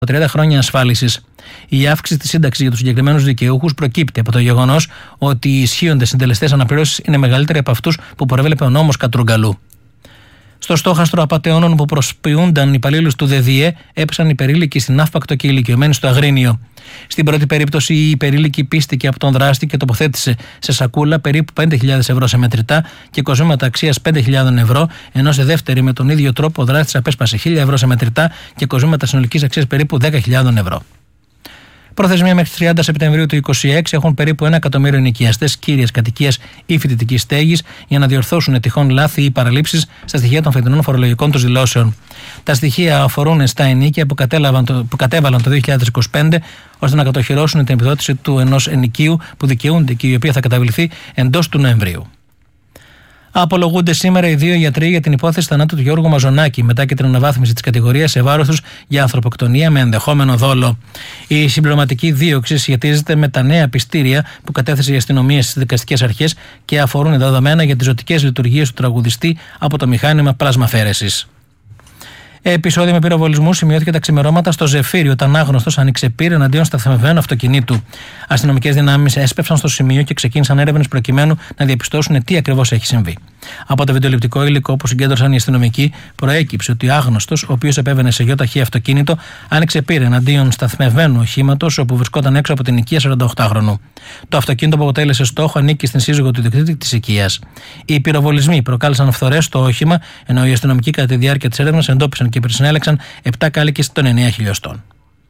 30 χρόνια ασφάλισης. Η αύξηση της σύνταξης για τους συγκεκριμένους δικαιούχους προκύπτει από το γεγονός ότι οι ισχύοντες συντελεστές αναπλήρωσης είναι μεγαλύτεροι από αυτούς που προέβλεπε ο νόμος Κατρούγκαλου. Στο στόχαστρο απατεώνων που προσποιούνταν υπαλλήλους του ΔΔΕ έπεσαν υπερήλικοι στην Αύπακτο και ηλικιωμένοι στο Αγρίνιο. Στην πρώτη περίπτωση, η υπερήλικη πίστηκε από τον δράστη και τοποθέτησε σε σακούλα περίπου 5.000 ευρώ σε μετρητά και κοσμήματα αξίας 5.000 ευρώ, ενώ σε δεύτερη με τον ίδιο τρόπο ο δράστης απέσπασε 1.000 ευρώ σε μετρητά και κοσμήματα συνολικής αξίας περίπου 10.000 ευρώ. Προθεσμία μέχρι 30 Σεπτεμβρίου του 2026 έχουν περίπου 1 εκατομμύριο ενοικιαστές κύριας κατοικίας ή φοιτητικής στέγης για να διορθώσουν τυχόν λάθη ή παραλήψεις στα στοιχεία των φετινών φορολογικών τους δηλώσεων. Τα στοιχεία αφορούν στα ενοίκια που κατέβαλαν το 2025 ώστε να κατοχυρώσουν την επιδότηση του ενός ενοικίου που δικαιούνται και η οποία θα καταβληθεί εντός του Νοεμβρίου. Απολογούνται σήμερα οι 2 γιατροί για την υπόθεση θανάτου του Γιώργου Μαζονάκη, μετά και την αναβάθμιση της κατηγορίας σε βάρος τους για ανθρωποκτονία με ενδεχόμενο δόλο. Η συμπληρωματική δίωξη σχετίζεται με τα νέα πιστήρια που κατέθεσε η αστυνομία στις δικαστικές αρχές και αφορούν δεδομένα για τις ζωτικές λειτουργίες του τραγουδιστή από το μηχάνημα πλασμαφέρεσης. Επεισόδιο με πυροβολισμού σημειώθηκε τα ξημερώματα στο Ζεφύρι, όταν άγνωστος άνοιξε πυρ εναντίον σταθμευμένου αυτοκινήτου. Αστυνομικές δυνάμεις έσπευσαν στο σημείο και ξεκίνησαν έρευνες προκειμένου να διαπιστώσουν τι ακριβώς έχει συμβεί. Από το βιντεοληπτικό υλικό που συγκέντρωσαν οι αστυνομικοί, προέκυψε ότι ο άγνωστος, ο οποίος επέβαινε σε γιοταχή αυτοκίνητο, άνοιξε πυρ εναντίον σταθμευμένου οχήματος, όπου βρισκόταν έξω από την οικία 48χρονου. Το αυτοκίνητο που αποτέλεσε στόχο ανήκει στην σύζυγο του ιδιοκτήτη της οικίας. Οι πυροβολισμοί προκάλεσαν φθορές στο όχημα, ενώ οι αστυνομικοί κατά τη διάρκεια της έρευνας εντόπισαν και συνέλεξαν 7 κάλικες των 9 χιλιοστών.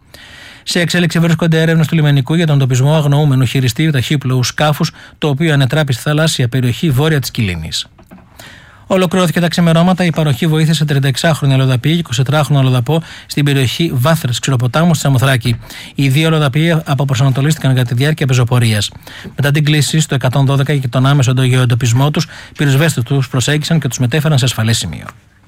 Σε εξέλιξη βρίσκονται έρευνες του λιμενικού για τον εντοπισμό αγνοούμενου χειριστήριου ταχύπλοου σκάφους, το οποίο ανετράπη στη θαλάσσια περιοχή βόρεια της Κιλίνης. Ολοκληρώθηκε τα ξημερώματα η παροχή βοήθειας σε 36χρονη αλλοδαπή και 24χρονο αλλοδαπό στην περιοχή Βάθρες Ξηροποτάμου στη Σαμοθράκη. Οι 2 αλλοδαποί αποπροσανατολίστηκαν κατά τη διάρκεια πεζοπορίας. Μετά την κλήση στο 112 και τον άμεσο εντοπισμό τους, πυροσβέστες τους προσέγγισαν και τους μετέφεραν σε ασφαλές σημείο.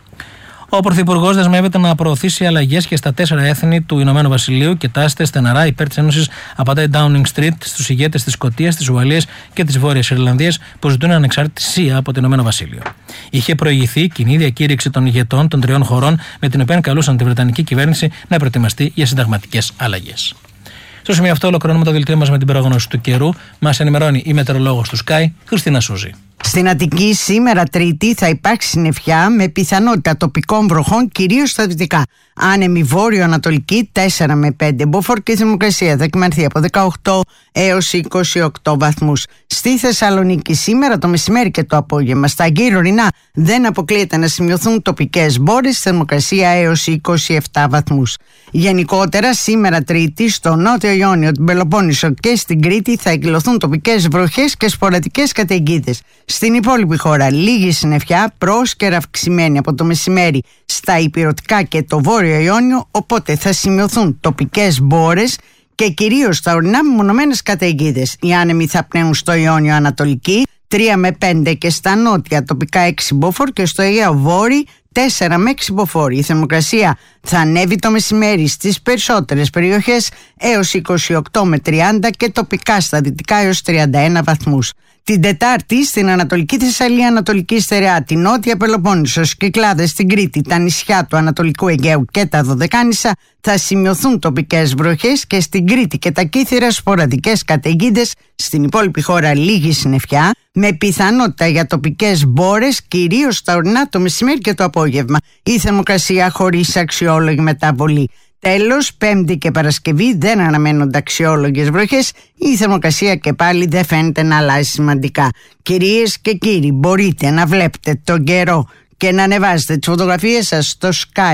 Ο Πρωθυπουργός δεσμεύεται να προωθήσει αλλαγές και στα 4 έθνη του Ηνωμένου Βασιλείου και τάσσεται στεναρά υπέρ της Ένωσης απαντάει Downing Street στους ηγέτες της Σκωτίας, της Ουαλίας και της Βόρειας Ιρλανδίας που ζητούν ανεξαρτησία από το Ηνωμένο Βασίλειο. Είχε προηγηθεί κοινή διακήρυξη των ηγετών των 3 χωρών, με την οποία καλούσαν τη Βρετανική κυβέρνηση να προετοιμαστεί για συνταγματικές αλλαγές. Στο σημείο αυτό ολοκληρώνουμε το δελτίο μας με την πρόγνωση του καιρού. Μας ενημερώνει η μετεωρολόγος του Sky, Χριστίνα Σούζη. Στην Αττική σήμερα Τρίτη θα υπάρξει συννεφιά με πιθανότητα τοπικών βροχών, κυρίως στα δυτικά. Άνεμη βόρειο-ανατολική 4 με 5 μποφόρ και η θερμοκρασία θα κυμανθεί από 18 έως 28 βαθμούς. Στη Θεσσαλονίκη σήμερα το μεσημέρι και το απόγευμα στα γύρω-ορεινά δεν αποκλείεται να σημειωθούν τοπικές μπόρες, θερμοκρασία έως 27 βαθμούς. Γενικότερα σήμερα Τρίτη στο Νότιο Ιόνιο, την Πελοπόννησο και στην Κρήτη θα εκδηλωθούν τοπικές βροχές και σποραδικές καταιγίδες. Στην υπόλοιπη χώρα λίγη συννεφιά, πρόσκαιρα αυξημένη από το μεσημέρι στα ηπειρωτικά και το Βόρειο Ιόνιο, οπότε θα σημειωθούν τοπικές μπόρες και κυρίως στα ορεινά μεμονωμένες καταιγίδες. Οι άνεμοι θα πνέουν στο Ιόνιο Ανατολική 3 με 5 και στα νότια τοπικά 6 μποφόρ και στο Αιγαίο Βόρειο 4 με 6 μποφόρ. Η θερμοκρασία θα ανέβει το μεσημέρι στις περισσότερες περιοχές έως 28 με 30 και τοπικά στα δυτικά έως 31 βαθμούς. Την Τετάρτη στην Ανατολική Θεσσαλία, Ανατολική Στερεά, την Νότια Πελοπόννησο, Κυκλάδες, στην Κρήτη, τα νησιά του Ανατολικού Αιγαίου και τα Δωδεκάνησα θα σημειωθούν τοπικές βροχές και στην Κρήτη και τα Κύθυρα σποραδικές καταιγίδες. Στην υπόλοιπη χώρα λίγη συννεφιά με πιθανότητα για τοπικές μπόρες, κυρίως στα ορεινά το μεσημέρι και το απόγευμα. Η θερμοκρασία χωρίς αξιόλογη μεταβολή. Τέλος, Πέμπτη και Παρασκευή δεν αναμένονται αξιόλογες βροχές. Η θερμοκρασία και πάλι δεν φαίνεται να αλλάζει σημαντικά. Κυρίες και κύριοι, μπορείτε να βλέπετε τον καιρό και να ανεβάζετε τις φωτογραφίες σας στο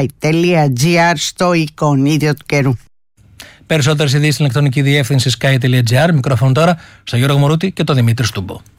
sky.gr στο εικονίδιο του καιρού. Περισσότερες ειδήσεις στην ηλεκτρονική διεύθυνση sky.gr. Μικρόφωνο τώρα στο Γιώργο Μωρούτη και τον Δημήτρη Στούμπο.